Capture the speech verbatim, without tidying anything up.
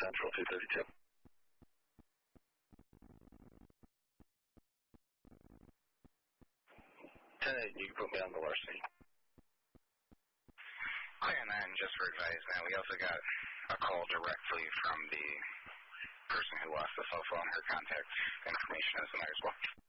Central two thirty-two. ten eight, you can put me on the larceny. Clear nine, just for advice, man. We also got a call directly from the person who lost the cell phone. Her contact information is in there as well.